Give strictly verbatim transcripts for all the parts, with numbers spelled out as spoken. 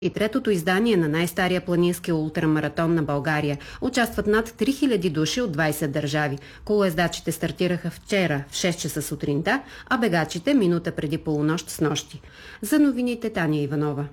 и третото издание на най-стария планински ултрамаратон на България. Участват над три хиляди души от двайсет държави. Колоездачите стартираха вчера в шест часа сутринта, а бегачите минута преди полунощ с нощи. За новините Таня Иванова.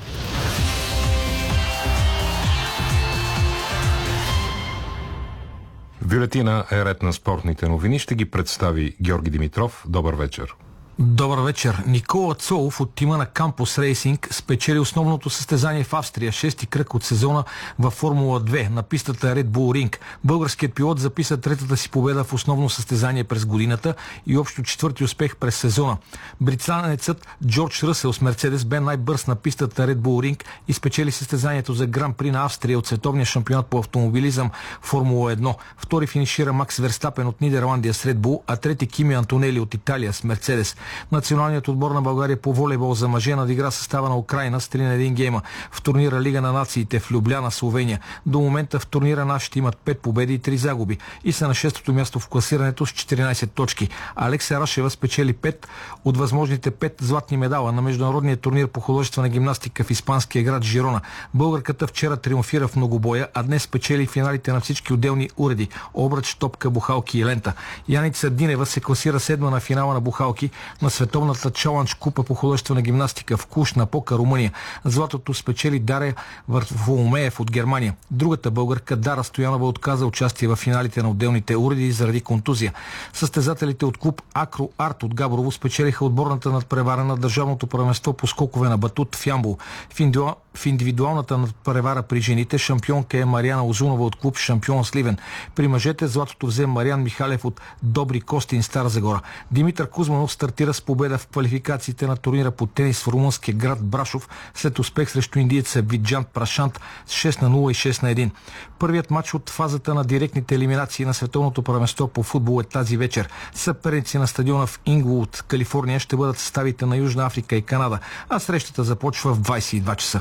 Бюлетина е ред на спортните новини. Ще ги представи Георги Димитров. Добър вечер. Добър вечер. Никола Цолов от тима на Кампус Рейсинг спечели основното състезание в Австрия, шести кръг от сезона във Формула две на пистата Red Bull Ring. Българският пилот записа третата си победа в основно състезание през годината и общо четвърти успех през сезона. Британецът Джордж Ръсел с Мерцедес бе най-бърз на пистата Red Bull Ring и спечели състезанието за Гран При на Австрия от световния шампионат по автомобилизъм Формула едно. Втори финишира Макс Верстапен от Нидерландия с Red Bull, а трети Кими Антонели от Италия с Мерцедес. Националният отбор на България по волейбол за мъже надигра състава на Украйна с три на един гейма в турнира Лига на нациите в Любляна, Словения. До момента в турнира нашите имат пет победи и три загуби и са на шестото място в класирането с четиринайсет точки. Алекса Рашева спечели пет от възможните пет златни медала на международния турнир по художествена гимнастика в испанския град Жирона. Българката вчера триумфира в многобоя, а днес спечели финалите на всички отделни уреди – обръч, топка, бухалки и лента. Яница Динева се класира седма на финала на бухалки на световната чалъндж купа по художествена гимнастика в Клуж на Пока, Румъния. Златото спечели Дария Варфоломеев от Германия. Другата българка Дара Стоянова отказа участие в финалите на отделните уреди заради контузия. Състезателите от клуб Акро Арт от Габрово спечелиха отборната надпревара на държавното първенство по скокове на батут в Ямбол. В индивидуалната надпревара при жените шампионка е Мариана Озунова от клуб Шампион Сливен. При мъжете златото взе Мариан Михалев от Добри Костин, Стара Загора. Димитър Кузманов стартира с победа в квалификациите на турнира по тенис в румънския град Брашов след успех срещу индиеца Виджан Прашант с шест на нула и шест на един. Първият матч от фазата на директните елиминации на световното първенство по футбол е тази вечер. Съперници на стадиона в Инглвуд, Калифорния ще бъдат съставите на Южна Африка и Канада, а срещата започва в двайсет и два часа.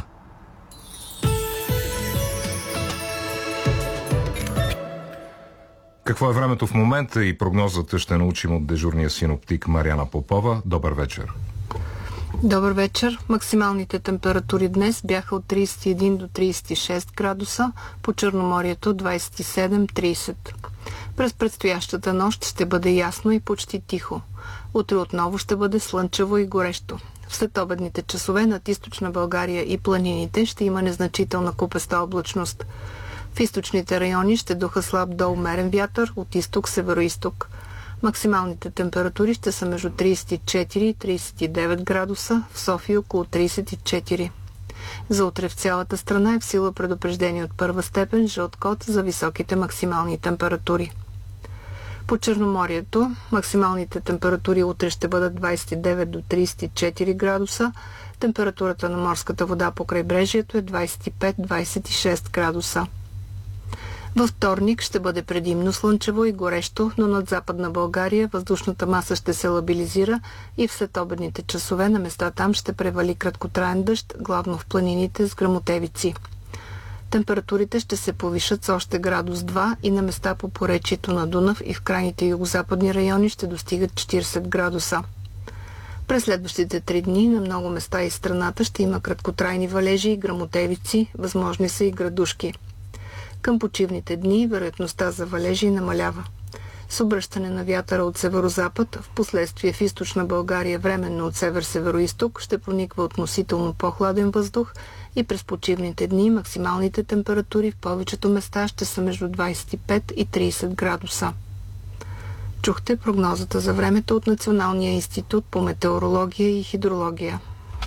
Какво е времето в момента и прогнозата ще научим от дежурния синоптик Мариана Попова. Добър вечер. Добър вечер. Максималните температури днес бяха от трийсет и един до трийсет и шест градуса, по Черноморието двайсет и седем до трийсет. През предстоящата нощ ще бъде ясно и почти тихо. Утре отново ще бъде слънчево и горещо. В следобедните часове над източна България и планините ще има незначителна купеста облачност. В източните райони ще духа слаб до умерен вятър от изток-североизток. Максималните температури ще са между трийсет и четири и трийсет и девет градуса, в София около трийсет и четири. За утре в цялата страна е в сила предупреждение от първа степен жълт код за високите максимални температури. По Черноморието максималните температури утре ще бъдат двайсет и девет до трийсет и четири градуса, температурата на морската вода по крайбрежието е двайсет и пет до двайсет и шест градуса. Във вторник ще бъде предимно слънчево и горещо, но над Западна България въздушната маса ще се лабилизира и в следобедните часове на места там ще превали краткотраен дъжд, главно в планините с гръмотевици. Температурите ще се повишат с още градус два и на места по поречието на Дунав и в крайните югозападни райони ще достигат четирийсет градуса. През следващите три дни на много места из страната ще има краткотрайни валежи и гръмотевици, възможни са и градушки. Към почивните дни вероятността за валежи намалява. С обръщане на вятъра от северозапад, в последствие в източна България временно от север-североизток ще прониква относително по-хладен въздух и през почивните дни максималните температури в повечето места ще са между двайсет и пет и трийсет градуса. Чухте прогнозата за времето от Националния институт по метеорология и хидрология.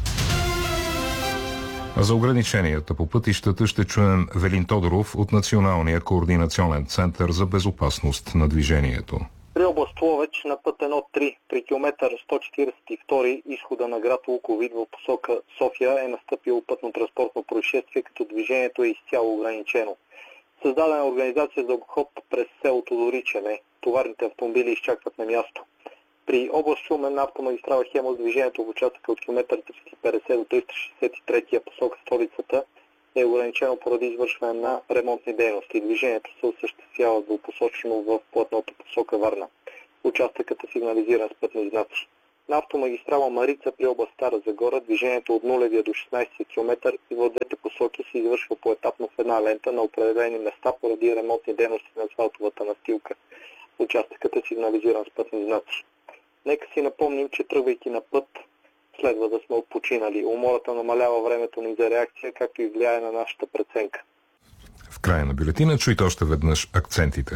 За ограниченията по пътищата ще чуем Велин Тодоров от Националния координационен център за безопасност на движението. При област Ловеч на път едно три при километър сто четирийсет и втори изхода на град Луковит в посока София е настъпило пътно-транспортно происшествие, като движението е изцяло ограничено. Създадена е организация за обход през селото Доричене. Товарните автомобили изчакват на място. При област Шумен на автомагистрала Хемус движението в участъка от километър триста и петдесет до триста шестдесет и три посока столицата е ограничено поради извършване на ремонтни дейности. Движението се осъществява двупосочно в платното посока Варна. Участъкът е сигнализиран с пътни знаци. На автомагистрала Марица при област Стара Загора движението от нулевия до шестнадесети километър и в двете посоки се извършва поетапно в една лента на определени места поради ремонтни дейности на асфалтовата настилка. Участъкът е сигнализиран с пътни знаци. Нека си напомним, че тръгвайки на път, следва да сме отпочинали. Умората намалява времето ни за реакция, както и влияе на нашата преценка. В края на бюлетина чуйте още веднъж акцентите.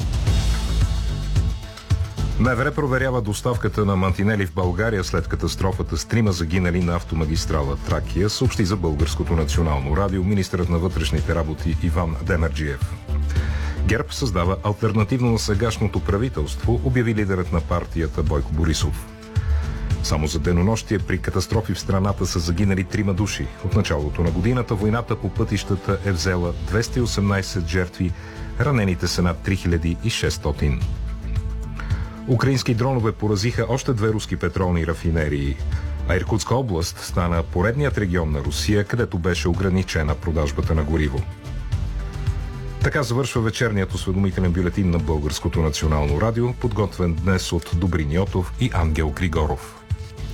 МВР проверява доставката на мантинели в България след катастрофата с трима загинали на автомагистрала Тракия, съобщи за Българското национално радио министърът на вътрешните работи Иван Демерджиев. ГЕРБ създава алтернативно на сегашното правителство, обяви лидерът на партията Бойко Борисов. Само за денонощие при катастрофи в страната са загинали трима души. От началото на годината войната по пътищата е взела двеста и осемнадесет жертви, ранените са над три хиляди и шестстотин. Украински дронове поразиха още две руски петролни рафинерии, а Иркутска област стана поредният регион на Русия, където беше ограничена продажбата на гориво. Така завършва вечерният осведомителен бюлетин на Българското национално радио, подготвен днес от Добрин Йотов и Ангел Григоров.